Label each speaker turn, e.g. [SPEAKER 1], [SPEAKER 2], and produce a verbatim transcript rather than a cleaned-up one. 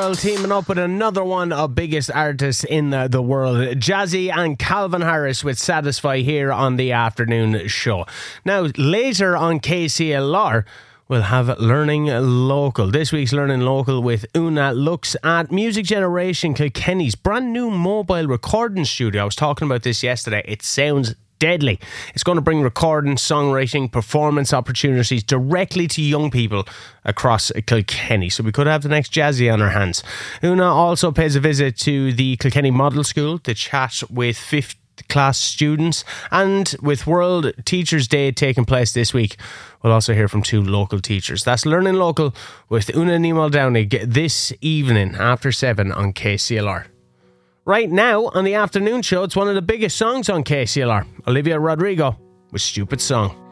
[SPEAKER 1] World teaming up with another one of biggest artists in the, the world, Jazzy and Calvin Harris with Satisfy here on the afternoon show. Now, later on K C L R, we'll have Learning Local. This week's Learning Local with Una looks at Music Generation Kilkenny's brand new mobile recording studio. I was talking about this yesterday. It sounds deadly. It's going to bring recording, songwriting, performance opportunities directly to young people across Kilkenny. So we could have the next Jazzy on our hands. Una also pays a visit to the Kilkenny Model School to chat with fifth class students, and with World Teachers' Day taking place this week, we'll also hear from two local teachers. That's Learning Local with Una Nemo Downing this evening after seven on K C L R. Right now on the afternoon show, it's one of the biggest songs on K C L R. Olivia Rodrigo with Stupid Song.